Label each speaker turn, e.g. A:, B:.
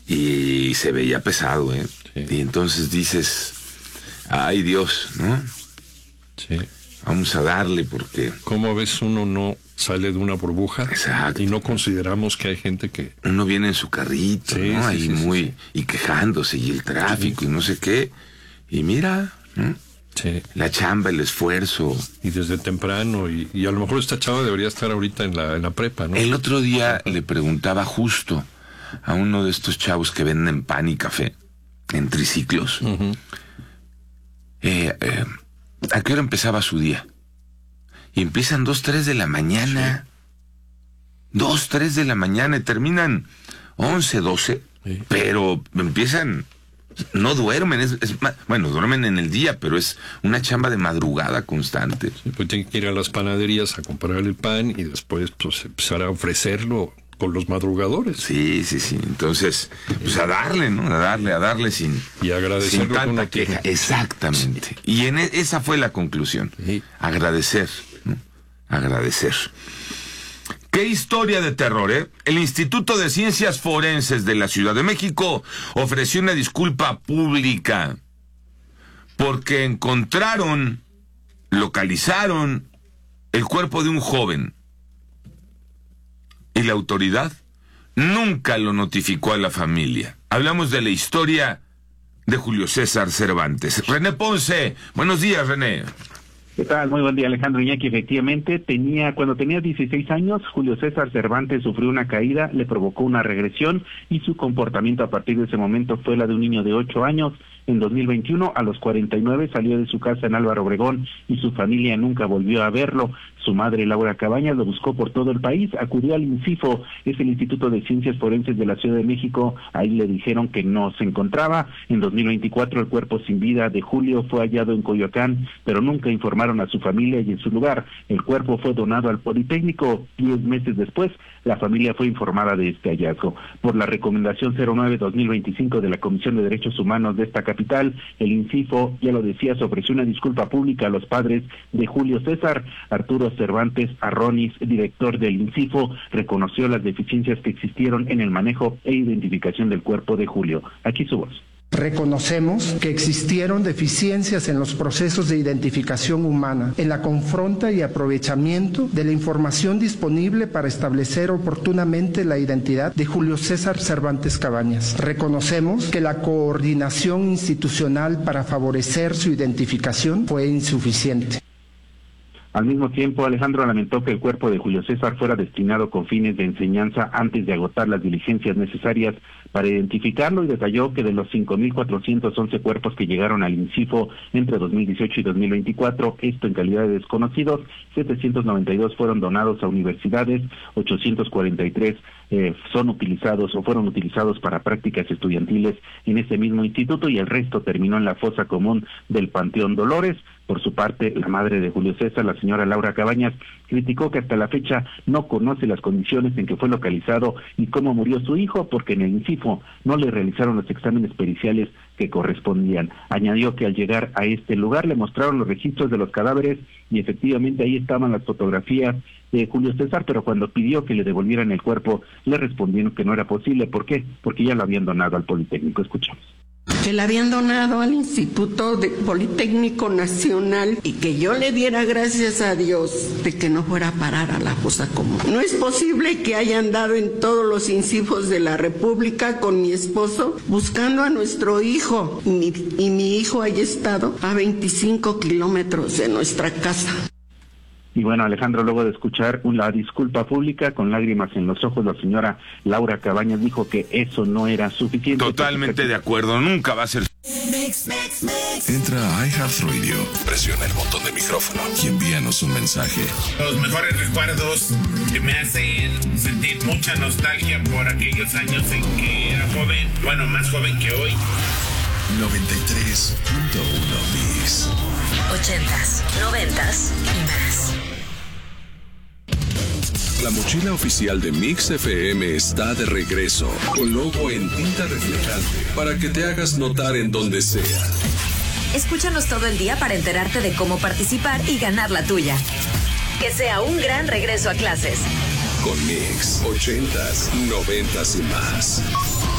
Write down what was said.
A: y se veía pesado, ¿eh?
B: Sí.
A: Y entonces dices, ay Dios, ¿no?
B: Sí.
A: Vamos a darle porque...
B: ¿Cómo ves uno no sale de una burbuja?
A: Exacto.
B: Y no consideramos que hay gente que...
A: Uno viene en su carrito,
B: Sí,
A: ¿no?
B: sí,
A: Ahí
B: sí,
A: muy...
B: sí.
A: Y quejándose, y el tráfico, y no sé qué. Y mira, ¿no?
B: Sí.
A: La chamba, el esfuerzo.
B: Y desde temprano, y a lo mejor esta chava debería estar ahorita en la prepa, ¿no?
A: El otro día le preguntaba justo a uno de estos chavos que venden pan y café en triciclos.
B: Uh-huh.
A: ¿A qué hora empezaba su día? Y empiezan 2, 3 de la mañana. Sí. 2, 3 de la mañana y terminan 11, 12. Sí. Pero empiezan... No duermen, bueno, duermen en el día, pero es una chamba de madrugada constante.
B: Sí, pues tienen que ir a las panaderías a comprar el pan y después pues empezar a ofrecerlo con los madrugadores.
A: Sí. Entonces, pues a darle, ¿no? A darle sin...
B: Y agradecer
A: sin tanta queja. Exactamente. Y esa fue la conclusión.
B: Sí.
A: Agradecer, ¿no? Agradecer. ¡Qué historia de terror, eh! El Instituto de Ciencias Forenses de la Ciudad de México ofreció una disculpa pública porque localizaron el cuerpo de un joven y la autoridad nunca lo notificó a la familia. Hablamos de la historia de Julio César Cervantes. René Ponce, buenos días, René.
C: ¿Qué tal? Muy buen día, Alejandro Iñaki. Efectivamente, cuando tenía 16 años, Julio César Cervantes sufrió una caída, le provocó una regresión y su comportamiento a partir de ese momento fue la de un niño de 8 años. En 2021, a los 49, salió de su casa en Álvaro Obregón y su familia nunca volvió a verlo. Su madre, Laura Cabañas, lo buscó por todo el país, acudió al INCIFO, es el Instituto de Ciencias Forenses de la Ciudad de México, ahí le dijeron que no se encontraba. En 2024, el cuerpo sin vida de Julio fue hallado en Coyoacán, pero nunca informaron a su familia y en su lugar, el cuerpo fue donado al Politécnico. 10 meses después, la familia fue informada de este hallazgo. Por la recomendación 09-2025 de la Comisión de Derechos Humanos de esta capital, el INCIFO, ya lo decía, ofreció una disculpa pública a los padres de Julio César. Arturo Cervantes Arronis, director del INCIFO, reconoció las deficiencias que existieron en el manejo e identificación del cuerpo de Julio. Aquí su voz.
D: Reconocemos que existieron deficiencias en los procesos de identificación humana, en la confronta y aprovechamiento de la información disponible para establecer oportunamente la identidad de Julio César Cervantes Cabañas. Reconocemos que la coordinación institucional para favorecer su identificación fue insuficiente.
C: Al mismo tiempo, Alejandro lamentó que el cuerpo de Julio César fuera destinado con fines de enseñanza antes de agotar las diligencias necesarias para identificarlo y detalló que de los 5,411 cuerpos que llegaron al INCIFO entre 2018 y 2024, esto en calidad de desconocidos, 792 fueron donados a universidades, 843 fueron utilizados para prácticas estudiantiles en ese mismo instituto y el resto terminó en la fosa común del Panteón Dolores. Por su parte, la madre de Julio César, la señora Laura Cabañas, criticó que hasta la fecha no conoce las condiciones en que fue localizado y cómo murió su hijo, porque en el INCIFO no le realizaron los exámenes periciales que correspondían. Añadió que al llegar a este lugar le mostraron los registros de los cadáveres y efectivamente ahí estaban las fotografías de Julio César, pero cuando pidió que le devolvieran el cuerpo, le respondieron que no era posible. ¿Por qué? Porque ya lo habían donado al Politécnico. Escuchamos.
E: Que la habían donado al Instituto Politécnico Nacional y que yo le diera gracias a Dios de que no fuera a parar a la fosa común. No es posible que haya andado en todos los INCIFOs de la República con mi esposo buscando a nuestro hijo y mi hijo haya estado a 25 kilómetros de nuestra casa.
C: Y bueno, Alejandro, luego de escuchar la disculpa pública con lágrimas en los ojos, la señora Laura Cabañas dijo que eso no era suficiente.
A: Totalmente de acuerdo, nunca va a ser.
F: Entra a iHeartRadio, presiona el botón de micrófono y envíanos un mensaje.
G: Los mejores recuerdos que me hacen sentir mucha nostalgia por aquellos años en que era joven, bueno, más joven que hoy.
F: 93.1 Mix.
H: 80s, 90s y más.
F: La mochila oficial de Mix FM está de regreso, con logo en tinta reflejante, para que te hagas notar en donde sea.
H: Escúchanos todo el día para enterarte de cómo participar y ganar la tuya. Que sea un gran regreso a clases.
F: Con Mix, 80s, 90s y más.